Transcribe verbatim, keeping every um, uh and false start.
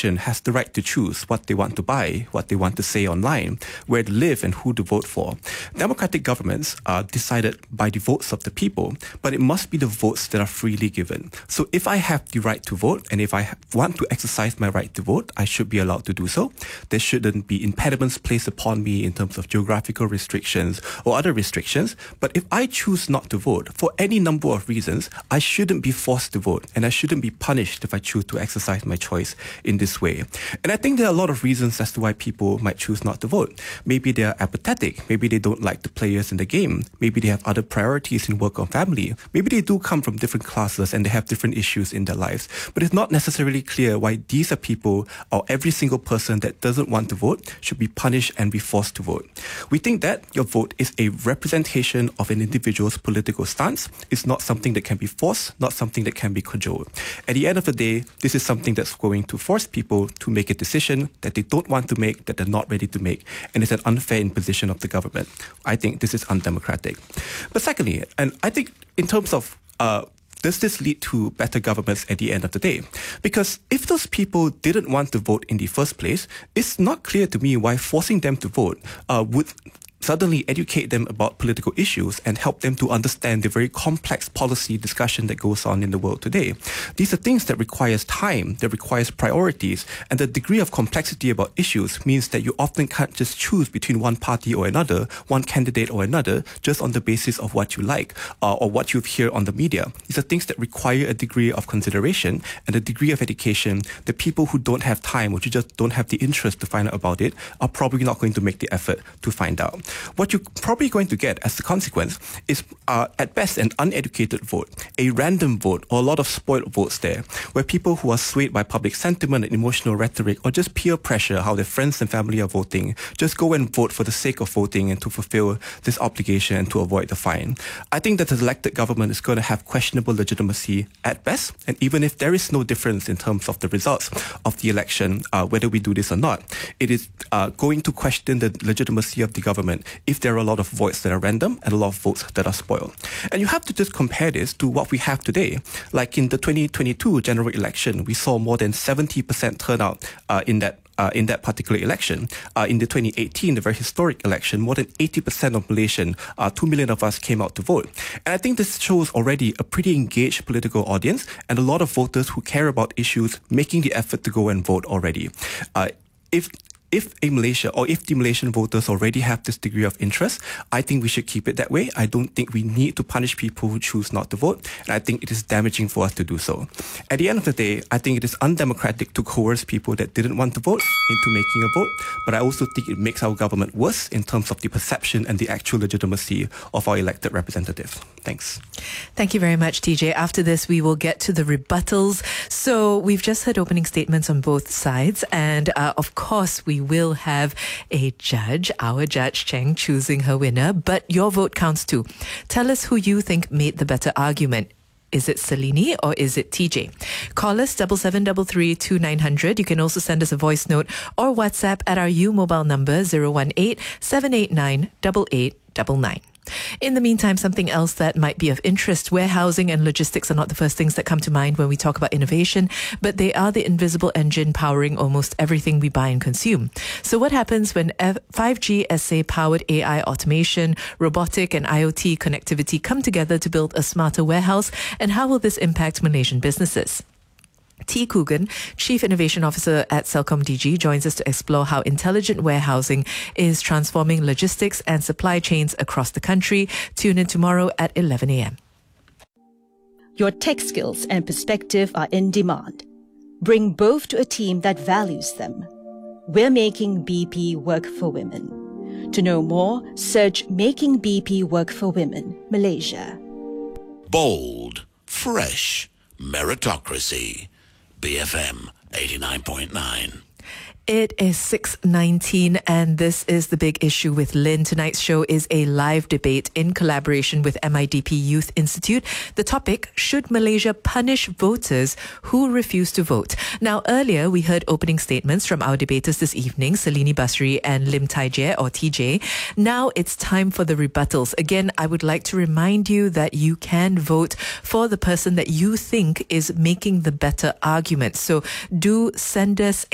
nation has the right to choose what they want to buy, what they want to say online, where to live and who to vote for. Democratic governments are decided by the votes of the people, but it must be the votes that are freely given. So if I have the right to vote, and if I want to exercise my right to vote, I should be allowed to do so. There shouldn't be impediments placed upon me in terms of geographical restrictions or other restrictions. But if I choose not to vote for any number of reasons, I shouldn't be forced to vote, and I shouldn't be punished if I choose to exercise my choice in this way. And I think there are a lot of reasons as to why people might choose not to vote. Maybe they are apathetic. Maybe they don't like the players in the game. Maybe they have other priorities in work or family. Maybe they do come from different classes and they have different issues in their lives. But it's not necessarily clear why these are people, or every single person that doesn't want to vote should be punished and be forced to vote. We think that your vote is a representation of an individual's political stance. It's not something that can be forced, not something that can be cajoled. At the end of the day, this is something that's going to force people to make a decision that they don't want to make, that they're not ready to make, and it's an unfair imposition of the government. I think this is undemocratic. But secondly, and I think in terms of uh, does this lead to better governments at the end of the day? Because if those people didn't want to vote in the first place, it's not clear to me why forcing them to vote uh, would suddenly educate them about political issues and help them to understand the very complex policy discussion that goes on in the world today. These are things that requires time, that requires priorities, and the degree of complexity about issues means that you often can't just choose between one party or another, one candidate or another, just on the basis of what you like uh, or what you hear on the media. These are things that require a degree of consideration and a degree of education that people who don't have time or who just don't have the interest to find out about it are probably not going to make the effort to find out. What you're probably going to get as a consequence is, uh, at best, an uneducated vote, a random vote, or a lot of spoiled votes there, where people who are swayed by public sentiment and emotional rhetoric or just peer pressure, how their friends and family are voting, just go and vote for the sake of voting and to fulfill this obligation and to avoid the fine. I think that the elected government is going to have questionable legitimacy at best, and even if there is no difference in terms of the results of the election, uh, whether we do this or not, it is uh, going to question the legitimacy of the government if there are a lot of votes that are random and a lot of votes that are spoiled. And you have to just compare this to what we have today. Like in the twenty twenty-two general election, we saw more than seventy percent turnout uh, in that Uh, in that particular election. Uh, in the twenty eighteen, the very historic election, more than eighty percent of Malaysian, uh, two million of us came out to vote. And I think this shows already a pretty engaged political audience and a lot of voters who care about issues making the effort to go and vote already. Uh, if If a Malaysia or if the Malaysian voters already have this degree of interest, I think we should keep it that way. I don't think we need to punish people who choose not to vote, and I think it is damaging for us to do so. At the end of the day, I think it is undemocratic to coerce people that didn't want to vote into making a vote, but I also think it makes our government worse in terms of the perception and the actual legitimacy of our elected representatives. Thanks. Thank you very much, T J. After this, we will get to the rebuttals. So we've just heard opening statements on both sides, and uh, of course, we will have a judge, our Judge Cheng, choosing her winner, but your vote counts too. Tell us who you think made the better argument. Is it Salini or is it T J? Call us seven seven three three two nine zero zero. You can also send us a voice note or WhatsApp at our U mobile number zero one eight seven eight nine eight eight nine nine. In the meantime, something else that might be of interest: warehousing and logistics are not the first things that come to mind when we talk about innovation, but they are the invisible engine powering almost everything we buy and consume. So what happens when five G S A-powered A I automation, robotic and I O T connectivity come together to build a smarter warehouse, and how will this impact Malaysian businesses? T. Coogan, Chief Innovation Officer at Celcom D G, joins us to explore how intelligent warehousing is transforming logistics and supply chains across the country. Tune in tomorrow at eleven a.m. Your tech skills and perspective are in demand. Bring both to a team that values them. We're making B P work for women. To know more, search Making B P Work for Women, Malaysia. Bold, fresh, meritocracy. B F M eighty-nine point nine. It is six nineteen and this is The Big Issue with Lynn. Tonight's show is a live debate in collaboration with M I D P Youth Institute. The topic: should Malaysia punish voters who refuse to vote? Now, earlier we heard opening statements from our debaters this evening, Salini Basri and Lim Tai Jie, or T J. Now it's time for the rebuttals. Again, I would like to remind you that you can vote for the person that you think is making the better argument. So do send us